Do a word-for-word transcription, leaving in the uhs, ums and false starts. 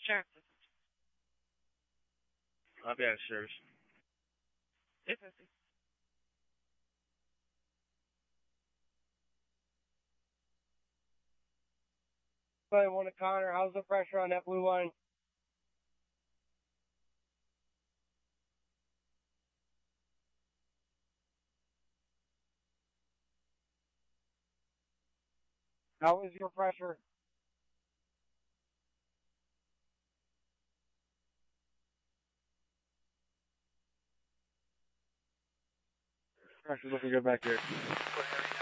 Sure. I'll be out of service. It's fifty. But one to Connor, how's the pressure on that blue line? How is your pressure? Pressure's looking good back here.